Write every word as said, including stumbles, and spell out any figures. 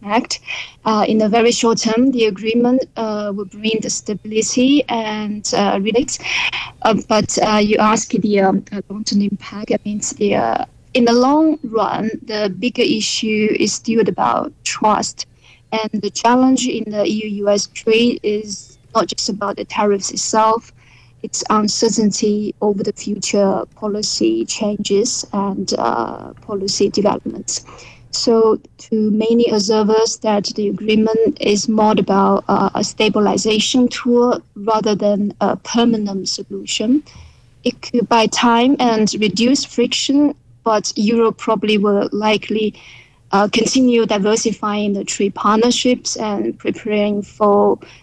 impact. Uh, in the very short term, the agreement uh, will bring the stability and uh, relax. Uh, but uh, you ask the um, uh, long-term impact. That means the uh, in the long run, the bigger issue is still about trust. And the challenge in the E U-U S trade is not just about the tariffs itself, it's uncertainty over the future policy changes and uh, policy developments. So, to many observers, that the agreement is more about uh, a stabilization tool rather than a permanent solution. It could buy time and reduce friction, but Europe probably will likely uh, continue diversifying the trade partnerships and preparing for